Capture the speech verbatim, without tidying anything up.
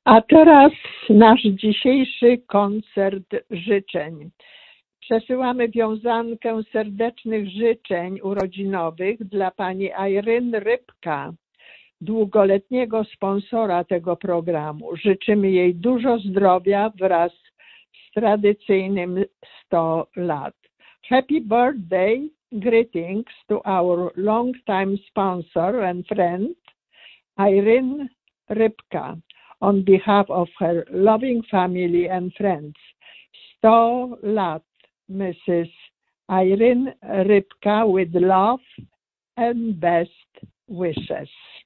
A teraz nasz dzisiejszy koncert życzeń. Przesyłamy wiązankę serdecznych życzeń urodzinowych dla pani Irene Rybka, długoletniego sponsora tego programu. Życzymy jej dużo zdrowia wraz z tradycyjnym sto lat. Happy birthday, greetings to our long-time sponsor and friend, Irene Rybka, on behalf of her loving family and friends. sto lat, Missus Irene Rybka, with love and best wishes.